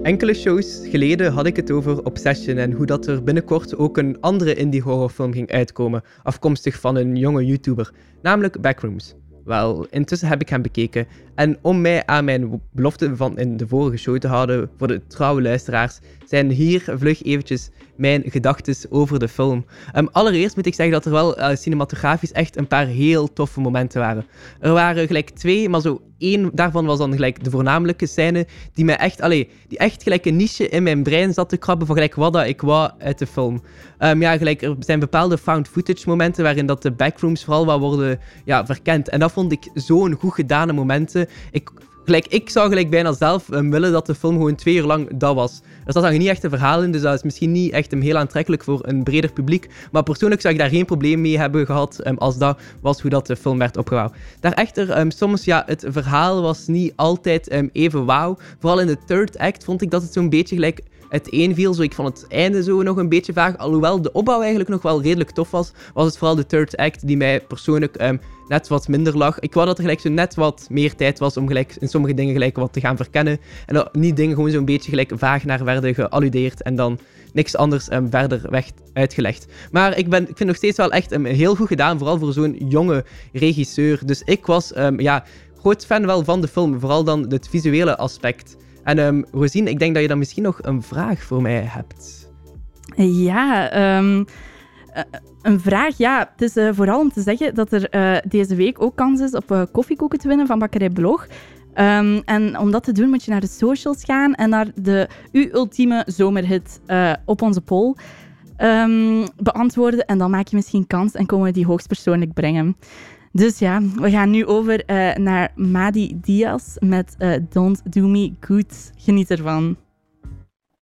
Enkele shows geleden had ik het over Obsession en hoe dat er binnenkort ook een andere indie horrorfilm ging uitkomen, afkomstig van een jonge YouTuber, namelijk Backrooms. Wel, intussen heb ik hem bekeken en om mij aan mijn belofte van in de vorige show te houden voor de trouwe luisteraars, zijn hier vlug eventjes mijn gedachten over de film. Allereerst moet ik zeggen dat er wel cinematografisch echt een paar heel toffe momenten waren. Er waren gelijk 2, maar zo 1 daarvan was dan gelijk de voornamelijke scène die mij echt, die echt gelijk een niche in mijn brein zat te krabben van gelijk wat dat ik wou uit de film. Gelijk, er zijn bepaalde found footage momenten waarin dat de backrooms vooral wat worden verkend. En dat vond ik zo'n goed gedane momenten. Ik zou gelijk bijna zelf willen dat de film gewoon 2 uur lang dat was. Er zat dan niet echt een verhaal in, dus dat is misschien niet echt heel aantrekkelijk voor een breder publiek. Maar persoonlijk zou ik daar geen probleem mee hebben gehad als dat was hoe dat de film werd opgebouwd. Daarachter, soms, het verhaal was niet altijd even wauw. Vooral in de third act vond ik dat het zo'n beetje gelijk uiteenviel. Ik vond het einde zo nog een beetje vaag. Alhoewel de opbouw eigenlijk nog wel redelijk tof was, was het vooral de third act die mij persoonlijk net wat minder lag. Ik wou dat er gelijk zo net wat meer tijd was om gelijk in sommige dingen gelijk wat te gaan verkennen. En dat niet dingen gewoon zo'n beetje gelijk vaag naar werden gealludeerd en dan niks anders verder weg uitgelegd. Maar ik vind nog steeds wel echt heel goed gedaan, vooral voor zo'n jonge regisseur. Dus ik was groot fan wel van de film, vooral dan het visuele aspect. En Rosien, ik denk dat je dan misschien nog een vraag voor mij hebt. Ja, een vraag. Ja, het is vooral om te zeggen dat er deze week ook kans is op koffiekoeken te winnen van Bakkerij Blog. En om dat te doen moet je naar de socials gaan en naar uw ultieme zomerhit op onze poll beantwoorden. En dan maak je misschien kans en komen we die hoogstpersoonlijk brengen. Dus ja, we gaan nu over naar Madi Diaz met Don't Do Me Good. Geniet ervan.